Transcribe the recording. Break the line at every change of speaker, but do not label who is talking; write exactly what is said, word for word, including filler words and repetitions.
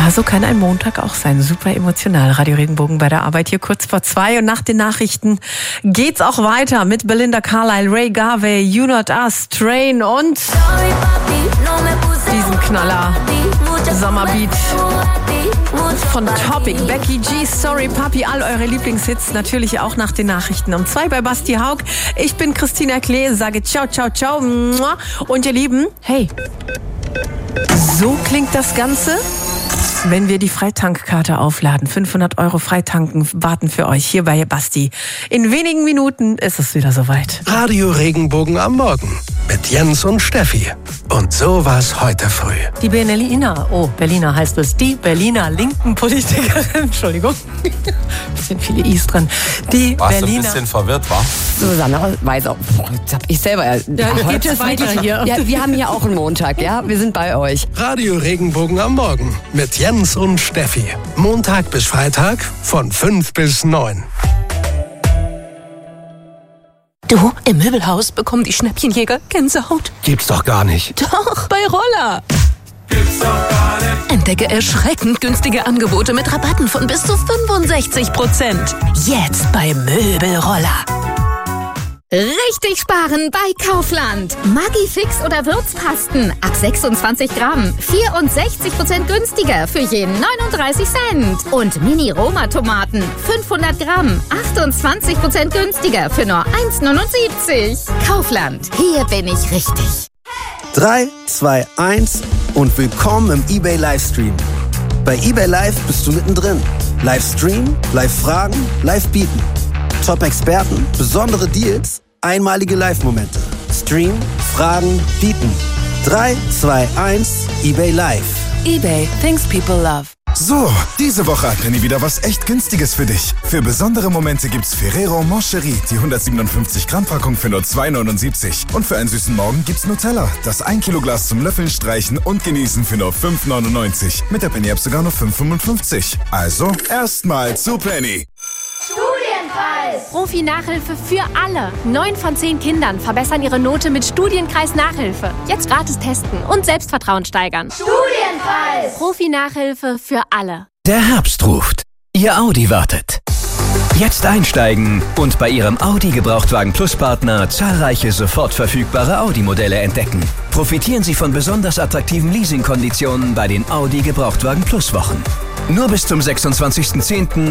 Ja, so kann ein Montag auch sein. Super emotional. Radio Regenbogen bei der Arbeit hier kurz vor zwei. Und nach den Nachrichten geht's auch weiter mit Belinda Carlisle, Ray Garvey, You Not Us, Train und diesen Knaller Sommerbeat von Topic, Becky G, Sorry Papi, all eure Lieblingshits natürlich auch nach den Nachrichten um zwei bei Basti Haug. Ich bin Christina Klee, sage ciao, ciao, ciao. Und ihr Lieben, hey, so klingt das Ganze, wenn wir die Freitankkarte aufladen. fünfhundert Euro Freitanken warten für euch hier bei Basti. In wenigen Minuten ist es wieder soweit.
Radio Regenbogen am Morgen mit Jens und Steffi. Und so war es heute früh.
Die Berliner, oh, Berliner heißt es, die Berliner linken Politikerin, Entschuldigung, bisschen viele I's drin. Die
Warst
Berliner,
du ein bisschen verwirrt, war?
Susanne weiß auch, jetzt hab ich selber...
ja, geht es weiter hier.
Ja, wir haben hier auch einen Montag, ja? Wir sind bei euch.
Radio Regenbogen am Morgen mit Jens und Steffi. Montag bis Freitag von fünf bis neun.
Du, im Möbelhaus bekommen die Schnäppchenjäger Gänsehaut.
Gibt's doch gar nicht.
Doch, bei Roller.
Gibt's doch gar nicht.
Entdecke erschreckend günstige Angebote mit Rabatten von bis zu fünfundsechzig Prozent. Jetzt bei Möbelroller.
Richtig sparen bei Kaufland. Maggi-Fix oder Würzpasten ab sechsundzwanzig Gramm. vierundsechzig Prozent günstiger für jeden neununddreißig Cent. Und Mini-Roma-Tomaten fünfhundert Gramm. achtundzwanzig Prozent günstiger für nur eins neunundsiebzig. Kaufland. Hier bin ich richtig.
drei, zwei, eins und willkommen im eBay Livestream. Bei eBay Live bist du mittendrin. Livestream, Live-Fragen, Live-Bieten. Top-Experten, besondere Deals, einmalige Live-Momente. Stream, Fragen, Bieten. drei, zwei, eins, eBay Live.
eBay, things people love.
So, diese Woche hat Penny wieder was echt Günstiges für dich. Für besondere Momente gibt's Ferrero Moncherie, die hundertsiebenundfünfzig Gramm Packung für nur zwei neunundsiebzig. Und für einen süßen Morgen gibt's Nutella, das ein Kilo Glas zum Löffeln, Streichen und Genießen für nur fünf neunundneunzig. Mit der Penny App sogar nur fünf fünfundfünfzig. Also, erstmal zu Penny.
Studienpreis! Profi-Nachhilfe für alle. Neun von zehn Kindern verbessern ihre Note mit Studienkreis-Nachhilfe. Jetzt gratis testen und Selbstvertrauen steigern.
Studienpreis!
Profi-Nachhilfe für alle.
Der Herbst ruft. Ihr Audi wartet. Jetzt einsteigen und bei Ihrem Audi Gebrauchtwagen Plus Partner zahlreiche sofort verfügbare Audi-Modelle entdecken. Profitieren Sie von besonders attraktiven Leasingkonditionen bei den Audi Gebrauchtwagen Plus Wochen. Nur bis zum sechsundzwanzigsten zehnten